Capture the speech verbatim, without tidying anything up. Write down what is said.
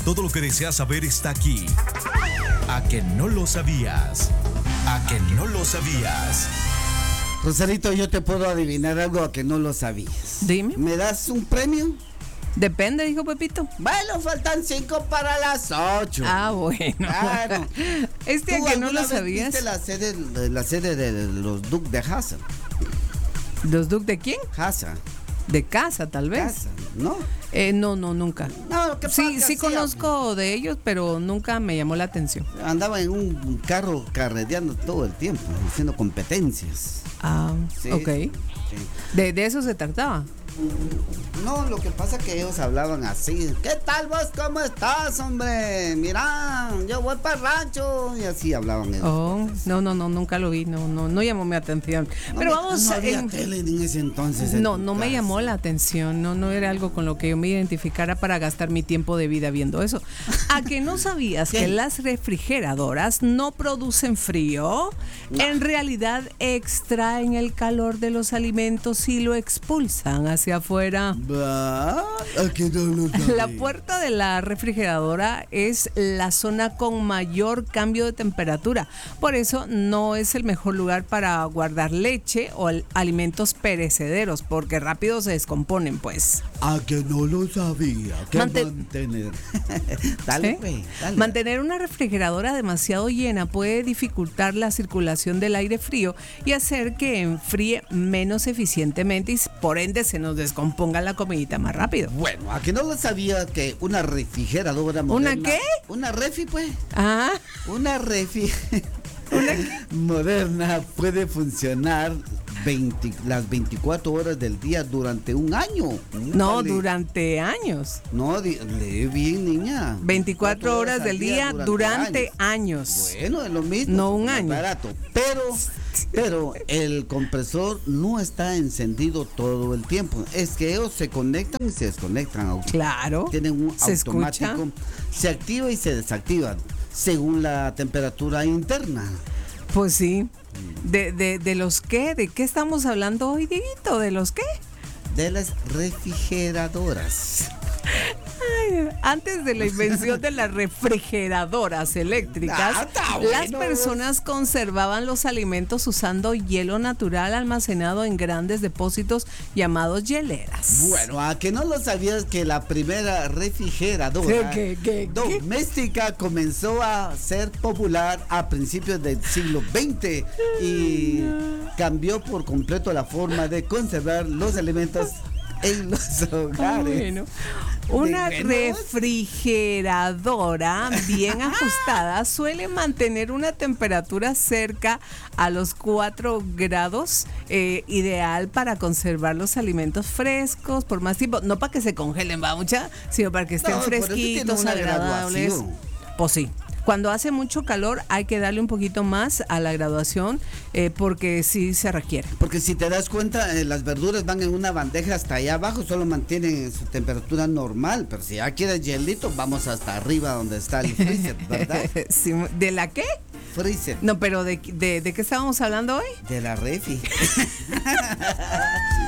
Todo lo que deseas saber está aquí. ¿A que no lo sabías? ¿A que no lo sabías? Rosarito, yo te puedo adivinar algo a que no lo sabías. Dime. ¿Me das un premio? Depende, dijo Pepito. Bueno, faltan cinco para las ocho. Ah, bueno. Claro. Este a ¿Tú que no alguna lo vez sabías. viste la sede, la sede de los Duques de Haza? ¿Los Duke de quién? Haza. De casa, tal vez. Casa, ¿no? Eh, no, no, nunca. No, ¿qué Sí, pasa? sí Hacía- conozco de ellos, pero nunca me llamó la atención. Andaba en un carro carreteando todo el tiempo, haciendo competencias. Ah, Sí, ok. sí. De, de eso se trataba. No, lo que pasa es que ellos hablaban así. ¿Qué tal vos? ¿Cómo estás, hombre? Mira, yo voy para el rancho. Y así hablaban ellos. Oh, no, no, no, nunca lo vi, no, no, no llamó mi atención. No Pero me- vamos no había en- tele en ese entonces. en No, tu no me casa. llamó la atención, no, no era algo con lo que yo me identificara para gastar mi tiempo de vida viendo eso. ¿A que no sabías ¿Qué? que las refrigeradoras no producen frío? No. En realidad extraen el calor de los alimentos y lo expulsan hacia afuera. Va, ¿a que no lo sabía? La puerta de la refrigeradora es la zona con mayor cambio de temperatura. Por eso no es el mejor lugar para guardar leche o al- alimentos perecederos, porque rápido se descomponen, pues. ¿A que no lo sabía? ¿Qué Mante- mantener? Dale, ¿Sí? güey, dale. Mantener una refrigeradora demasiado llena puede dificultar la circulación del aire frío y hacer que enfríe menos eficientemente y por ende se nos descomponga la comidita más rápido. Bueno, ¿a que no lo sabía que una refrigeradora ¿Una moderna... qué? Una refi, pues. Ah, Una refi moderna puede funcionar veinte las veinticuatro horas del día durante un año. no, Úpale. durante años. No, di- lee bien, niña. veinticuatro horas del día durante años. Bueno, es lo mismo. No un más año. Barato. Pero, pero el compresor no está encendido todo el tiempo. Es que ellos se conectan y se desconectan. Claro. Tienen un ¿Se automático. escucha? Se activa y se desactiva según la temperatura interna. Pues sí. ¿De, de, de los qué? ¿De qué estamos hablando hoy, Dieguito? ¿De los qué? De las refrigeradoras. Ay, antes de la invención de las refrigeradoras eléctricas, Ah, está bueno. las personas conservaban los alimentos usando hielo natural almacenado en grandes depósitos llamados hieleras. Bueno, ¿a que no lo sabías que la primera refrigeradora ¿Qué, qué, qué, qué? doméstica comenzó a ser popular a principios del siglo veinte y cambió por completo la forma de conservar los alimentos en los hogares? Bueno, una De menos. refrigeradora bien ajustada suele mantener una temperatura cerca a los cuatro grados, eh, ideal para conservar los alimentos frescos por más tiempo, no para que se congelen, va mucha, sino para que estén No, por eso tiene fresquitos, una agradables. graduación. Pues sí. Cuando hace mucho calor hay que darle un poquito más a la graduación eh, porque sí se requiere. Porque si te das cuenta, eh, las verduras van en una bandeja hasta allá abajo, solo mantienen su temperatura normal, pero si ya quieres hielito, vamos hasta arriba donde está el freezer, ¿verdad? Sí, ¿de la qué? Freezer. No, pero ¿de, de, de qué estábamos hablando hoy? De la refi.